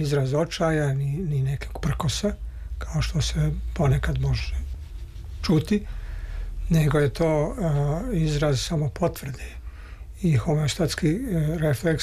izraz očaja, ni nekog prkosa, kao što se ponekad može čuti, nego je to izraz samo potvrde. I homeostatski refleks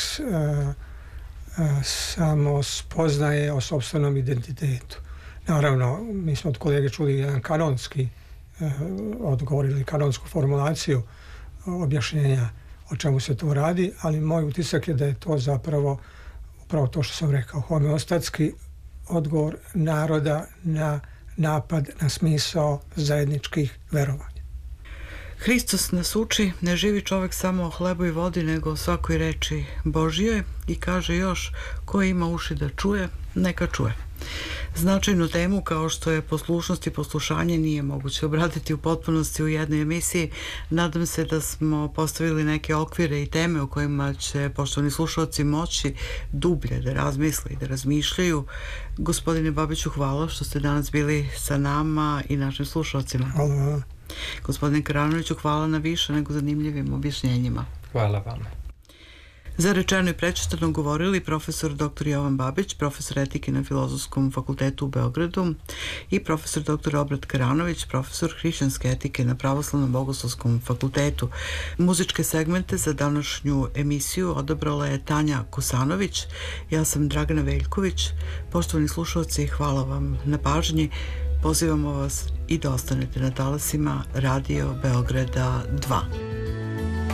samo spoznaje o sopstvenom identitetu. Naravno, mi smo od kolege čuli jedan kanonski odgovor ili kanonsku formulaciju objašnjenja o čemu se tu radi, ali moj utisak je da je to zapravo upravo to što sam rekao, homeostatski odgovor naroda na napad na smisao zajedničkih verovanja. Hristos nas uči, ne živi čovek samo o hlebu i vodi, nego o svakoj reči Božjoj, i kaže još, ko ima uši da čuje, neka čuje. Značajnu temu kao što je poslušnost i poslušanje nije moguće obraditi u potpunosti u jednoj emisiji. Nadam se da smo postavili neke okvire i teme o kojima će poštovani slušalci moći dublje da razmisle i da razmišljaju. Gospodine Babiću, hvala što ste danas bili sa nama i našim slušalcima. Hvala. Gospodine Karanoviću, hvala na više nego zanimljivim objašnjenjima. Hvala vama. Za rečeno i prečitano govorili profesor dr. Jovan Babić, profesor etike na Filozofskom fakultetu u Beogradu, i profesor dr. Obrat Karanović, profesor hrišćanske etike na Pravoslavnom bogoslovskom fakultetu. Muzičke segmente za današnju emisiju odabrala je Tanja Kosanović. Ja sam Dragana Veljković. Poštovani slušalci, hvala vam na pažnji. Pozivamo vas i da ostanete na talasima Radio Beograda 2.